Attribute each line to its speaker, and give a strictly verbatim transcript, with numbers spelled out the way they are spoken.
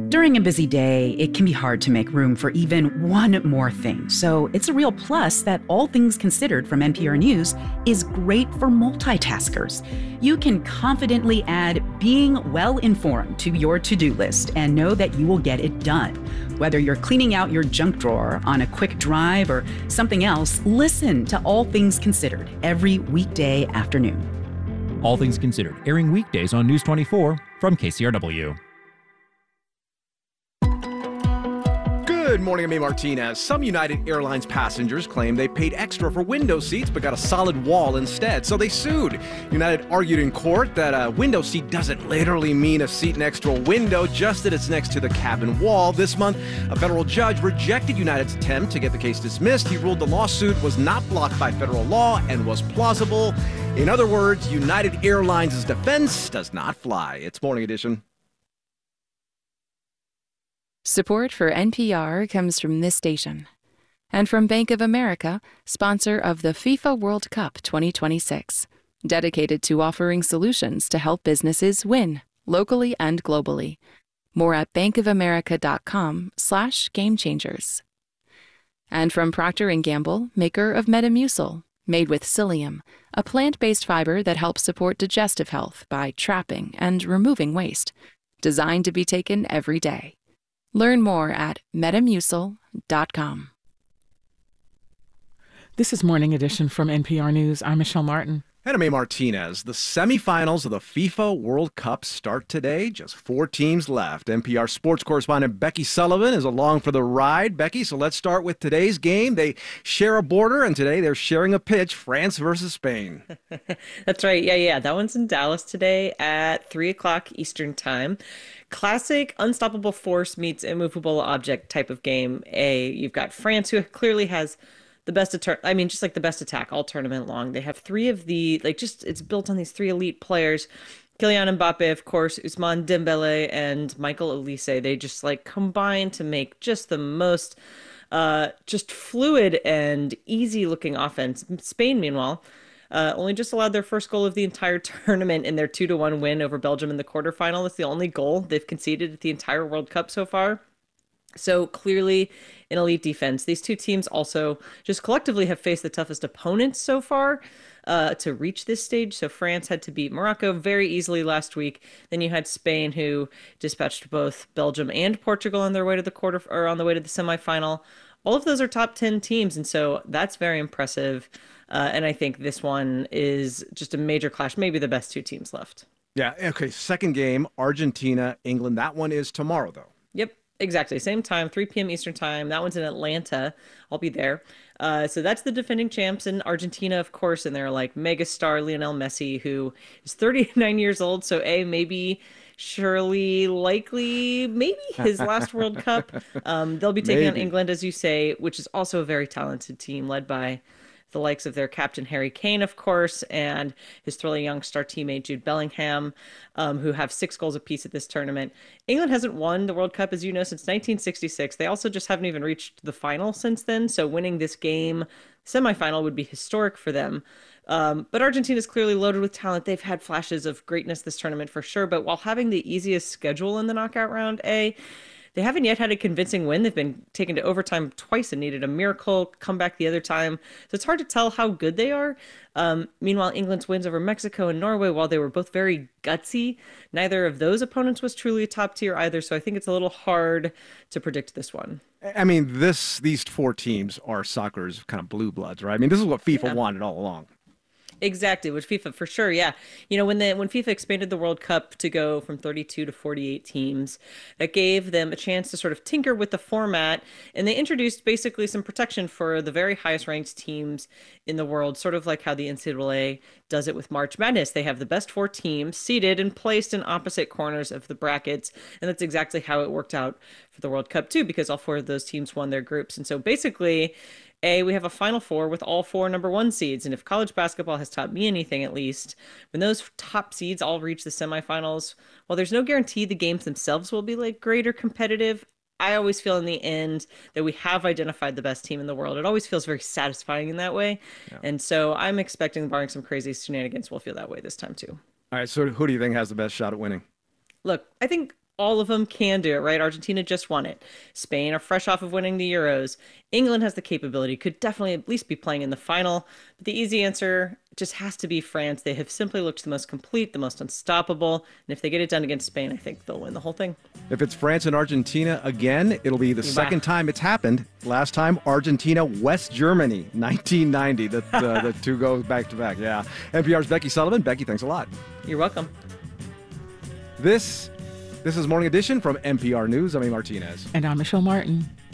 Speaker 1: During a busy day, it can be hard to make room for even one more thing. So it's a real plus that All Things Considered from N P R News is great for multitaskers. You can confidently add being well-informed to your to-do list and know that you will get it done. Whether you're cleaning out your junk drawer on a quick drive or something else, listen to All Things Considered every weekday afternoon.
Speaker 2: All Things Considered, airing weekdays on News twenty-four from K C R W.
Speaker 3: Good morning, I'm A. Martinez. Some United Airlines passengers claim they paid extra for window seats but got a solid wall instead, so they sued. United argued in court that a window seat doesn't literally mean a seat next to a window, just that it's next to the cabin wall. This month, a federal judge rejected United's attempt to get the case dismissed. He ruled the lawsuit was not blocked by federal law and was plausible. In other words, United Airlines' defense does not fly. It's Morning Edition.
Speaker 4: Support for N P R comes from this station and from Bank of America, sponsor of the FIFA World Cup twenty twenty-six, dedicated to offering solutions to help businesses win locally and globally. More at bankofamerica.com slash game changers. And from Procter and Gamble, maker of Metamucil, made with psyllium, a plant-based fiber that helps support digestive health by trapping and removing waste, designed to be taken every day. Learn more at metamucil dot com.
Speaker 5: This is Morning Edition from N P R News. I'm Michelle Martin.
Speaker 3: And I'm A. Martinez. The semifinals of the FIFA World Cup start today. Just four teams left. N P R sports correspondent Becky Sullivan is along for the ride. Becky, so let's start with today's game. They share a border, and today they're sharing a pitch, France versus Spain.
Speaker 6: That's right. Yeah, yeah. That one's in Dallas today at three o'clock Eastern time. Classic unstoppable force meets immovable object type of game. A, you've got France, who clearly has the best attack. I mean, just like the best attack all tournament long. They have three of the, like, just it's built on these three elite players. Kylian Mbappe, of course, Ousmane Dembele, and Michael Olise. They just like combine to make just the most uh, just fluid and easy looking offense. Spain, meanwhile, Uh, only just allowed their first goal of the entire tournament in their two to one win over Belgium in the quarterfinal. It's the only goal they've conceded at the entire World Cup so far. So clearly an elite defense. These two teams also just collectively have faced the toughest opponents so far uh, to reach this stage. So France had to beat Morocco very easily last week. Then you had Spain, who dispatched both Belgium and Portugal on their way to the quarter or on the way to the semifinal. All of those are top ten teams, and so that's very impressive. Uh, and I think this one is just a major clash, maybe the best two teams left.
Speaker 3: Yeah, okay, second game, Argentina, England. That one is tomorrow, though.
Speaker 6: Yep, exactly. Same time, three p.m. Eastern time. That one's in Atlanta. I'll be there. Uh, so that's the defending champs in Argentina, of course, and they're like megastar Lionel Messi, who is thirty-nine years old. So, A, maybe... surely, likely, maybe his last World Cup. Um, they'll be taking maybe. on England, as you say, which is also a very talented team led by the likes of their captain, Harry Kane, of course, and his thrilling young star teammate, Jude Bellingham, um, who have six goals apiece at this tournament. England hasn't won the World Cup, as you know, since nineteen sixty-six. They also just haven't even reached the final since then, so winning this game, semifinal, would be historic for them. Um, but Argentina is clearly loaded with talent. They've had flashes of greatness this tournament for sure, but while having the easiest schedule in the knockout round, A, they haven't yet had a convincing win. They've been taken to overtime twice and needed a miracle comeback the other time. So it's hard to tell how good they are. Um, meanwhile, England's wins over Mexico and Norway, while they were both very gutsy, neither of those opponents was truly a top tier either. So I think it's a little hard to predict this one.
Speaker 3: I mean, this these four teams are soccer's kind of blue bloods, right? I mean, this is what FIFA yeah. wanted all along.
Speaker 6: Exactly, with FIFA for sure, yeah. You know, when the when FIFA expanded the World Cup to go from thirty-two to forty-eight teams, that gave them a chance to sort of tinker with the format, and they introduced basically some protection for the very highest ranked teams in the world, sort of like how the N C double A does it with March Madness. They have the best four teams seated and placed in opposite corners of the brackets, and that's exactly how it worked out for the World Cup too, because all four of those teams won their groups. And so basically, A, we have a Final Four with all four number one seeds. And if college basketball has taught me anything, at least, when those top seeds all reach the semifinals, while there's no guarantee the games themselves will be like great or competitive, I always feel in the end that we have identified the best team in the world. It always feels very satisfying in that way. Yeah. And so I'm expecting, barring some crazy shenanigans, we'll feel that way this time too.
Speaker 3: All right, so who do you think has the best shot at winning?
Speaker 6: Look, I think all of them can do it, right? Argentina just won it. Spain are fresh off of winning the Euros. England has the capability, could definitely at least be playing in the final. But the easy answer just has to be France. They have simply looked the most complete, the most unstoppable. And if they get it done against Spain, I think they'll win the whole thing.
Speaker 3: If it's France and Argentina again, it'll be the
Speaker 6: Bah.
Speaker 3: second time it's happened. Last time, Argentina, West Germany, nineteen ninety. The, the, the two go back to back. Yeah. N P R's Becky Sullivan. Becky, thanks a lot.
Speaker 6: You're welcome.
Speaker 3: This, this is Morning Edition from N P R News. I'm A. Martinez.
Speaker 5: And I'm Michelle Martin.